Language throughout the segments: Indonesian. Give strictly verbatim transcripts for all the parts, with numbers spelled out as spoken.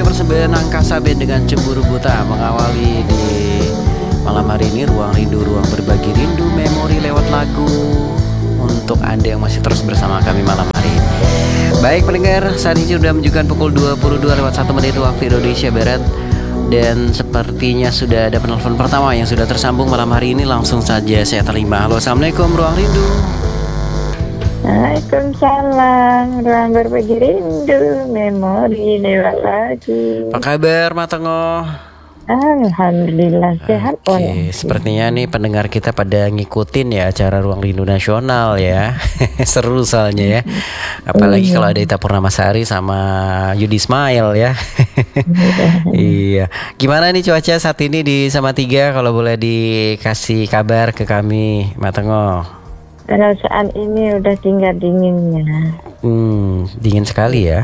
trio persembahan angkasa band dengan Cemburu Buta mengawali di malam hari ini ruang rindu, ruang berbagi rindu, memori lewat lagu untuk Anda yang masih terus bersama kami malam hari ini. Baik pendengar, saat ini sudah menunjukkan pukul dua puluh dua lewat satu menit waktu Indonesia Barat. Dan sepertinya sudah ada penelpon pertama yang sudah tersambung malam hari ini. Langsung saja saya terima. Halo, assalamualaikum ruang rindu. Waalaikumsalam, ruang berbagi rindu, memori lewat lagu. Apa kabar Matengo? Alhamdulillah sehat. Oke, okay. Sepertinya nih pendengar kita pada ngikutin ya acara Ruang Rindu Nasional ya. Seru soalnya ya. Apalagi iya. Kalau ada Ita Purnamasari sama Yudi Ismail ya. Iya. Gimana nih cuaca saat ini di Salatiga, kalau boleh dikasih kabar ke kami Matengo? Perasaan ini udah tinggal dinginnya. Hmm, dingin sekali ya.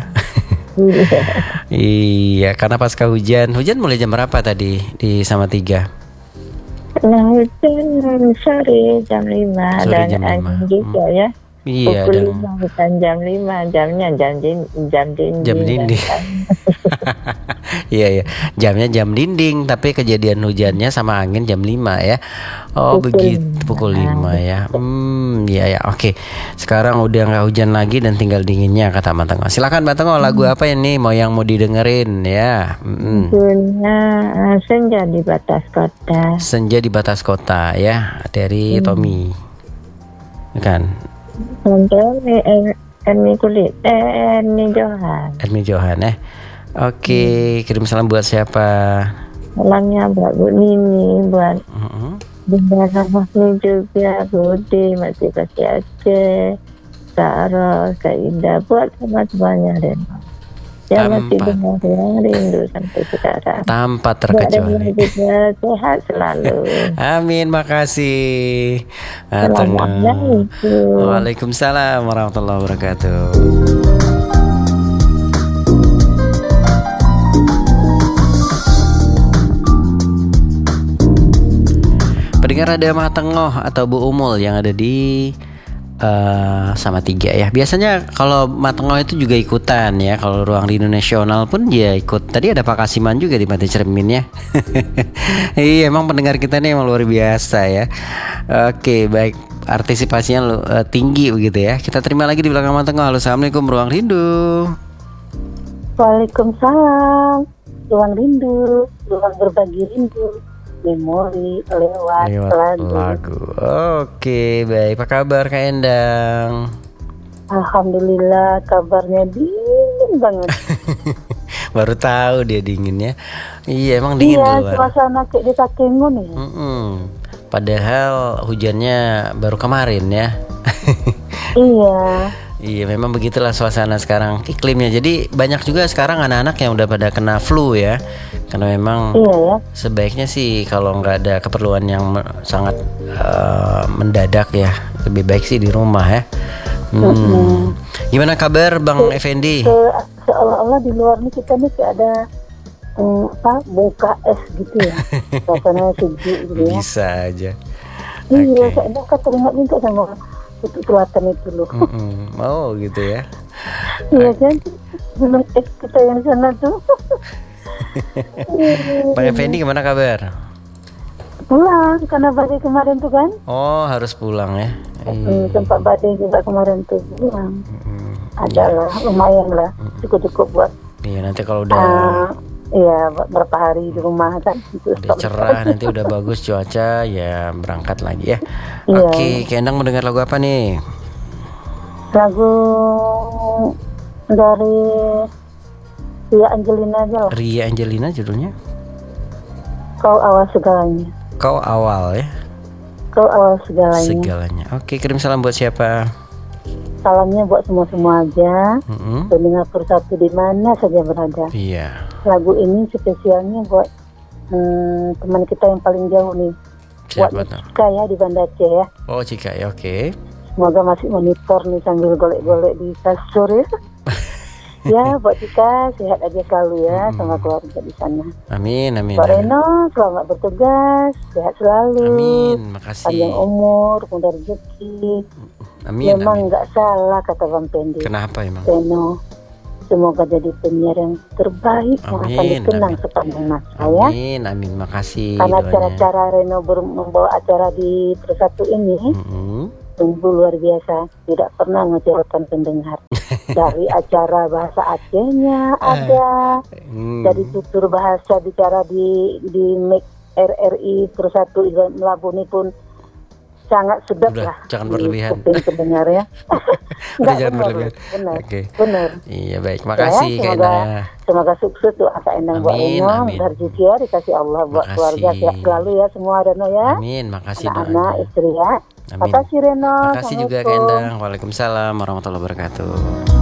Iya, karena pasca hujan. Hujan mulai jam berapa tadi di Salatiga? Nah, hujan sore jam lima sore dan jam lima. juga hmm. ya. Iya, pukul dan lima bukan jam lima, jamnya jam din, jam dinding. Jam dinding. Iya ya, jamnya jam dinding, tapi kejadian hujannya sama angin jam lima ya. Oh pukul begitu lima. Pukul lima ya. Hmm, iya ya, oke. Sekarang udah nggak hujan lagi dan tinggal dinginnya kata Matengo. Silakan Matengo, lagu apa ini mau yang mau didengerin ya? Hmm. Lagunya Senja di Batas Kota. Senja di Batas Kota ya, dari hmm. Tommy. Kan? Untuk Ermi Kulit, eh Ermi Johan. Ermi Johan eh. Oke, kirim salam buat siapa? Salamnya buat Bu Nini, buat uh-huh. Bunda Rahmahni juga, Budi, Masih Kasih Aceh, Kak Ros, Kak Ida, buat teman-temannya dan yang masih dengar yang rindu sampai sekarang. Tanpa terkecuali. Sehat selalu. Amin, makasih. Assalamualaikum. Waalaikumsalam warahmatullahi wabarakatuh. Pendengar, ada Matengo atau Bu Umul yang ada di Uh, Salatiga ya. Biasanya kalau Matengo itu juga ikutan ya. Kalau Ruang Rindu Nasional pun dia ikut. Tadi ada Pak Kasiman juga di Mati Cermin ya. Iya, emang pendengar kita nih emang luar biasa ya. Oke, baik. Partisipasinya uh, tinggi begitu ya. Kita terima lagi di belakang Matengo. Halo, assalamualaikum Ruang Rindu. Waalaikumsalam Ruang Rindu, ruang berbagi rindu, memori lewat, lewat lagu. lagu. Oke, baik. Apa kabar Kak Endang? Alhamdulillah, kabarnya dingin banget. Baru tahu dia dingin ya. Iya, emang dingin iya, luar. Iya, suasana kayak di Takengon ya. Mm-mm. Padahal hujannya baru kemarin ya. Iya. Iya, memang begitulah suasana sekarang iklimnya. Jadi banyak juga sekarang anak-anak yang udah pada kena flu ya. Karena memang iya, ya. Sebaiknya sih kalau nggak ada keperluan yang sangat uh, mendadak ya, lebih baik sih di rumah ya. Hmm. Mm-hmm. Gimana kabar Bang se- Effendi? Se- seolah-olah di luar nih kita nih kayak ada um, apa buka es gitu ya. Suasana sejuk gitu ya. Bisa aja. Iya, okay. Saya kan teringat juga sama Putu Selatan itu loh. Mm-mm. Oh gitu ya. Iya kan, belum es kita yang sana tuh. Bang Effendi gimana kabar? Pulang karena badai kemarin tuh kan. Oh, harus pulang ya. Hmm, sempat badai juga kemarin tuh pulang. Hmm. Adalah lumayan lah, cukup-cukup buat. Iya, nanti kalau udah uh, iya berapa hari di rumah kan. Udah cerah, nanti udah bagus cuaca ya berangkat lagi ya. Iya. Oke, Kendang mau dengar lagu apa nih? Lagu dari Ria Angelina aja lah. Ria Angelina judulnya? Kau awal segalanya. Kau awal ya? Kau awal segalanya. Segalanya. Oke, kirim salam buat siapa? Salamnya buat semua-semua aja. Mm-hmm. Pendengar Persatu di mana saja berada. Iya. Lagu ini spesialnya buat hmm, teman kita yang paling jauh nih. Siapa buat Cika ya di Banda Aceh ya. Oh, Cika ya, oke. Okay. Semoga masih monitor nih sambil golek-golek di kasur ya. Ya, buat Cika sehat aja selalu ya, hmm. sama keluarga di sana. Amin, amin. Pak Reno selamat bertugas, sehat selalu. Amin, makasih. Panjang umur, mudah rezeki. Amin. Memang nggak salah kata Bang Pendi. Kenapa emang? Reno, Semoga jadi penyiar yang terbaik yang akan Amin, dikenang amin. sepanjang masa ya. Amin, amin. Makasih Karena doanya. cara-cara Reno ber- membawa acara di Persatu ini Mm-mm. sungguh luar biasa, tidak pernah ngecewakan pendengar. Dari acara bahasa Acehnya ada, Hmm. dari tutur bahasa bicara di di Mik R R I Persatu Melabuni pun sangat sedap Udah, lah jangan di berlebihan. kuping pendengar ya. Udah, Enggak, jangan benar, berlebihan. benar, Oke. benar. Iya, baik. Ya, Makasih Kak semoga Endah. semoga sukses doa Kak Endang buat Amin, Reno, amin. berjukia dikasih Allah buat keluarga Makasih. sehat selalu ya semua Reno ya. Amin, makasih Anak-anak, doanya. istri ya. Amin. Makasih Reno. Makasih juga Kak Assalamualaikum. Endang. Waalaikumsalam warahmatullahi wabarakatuh.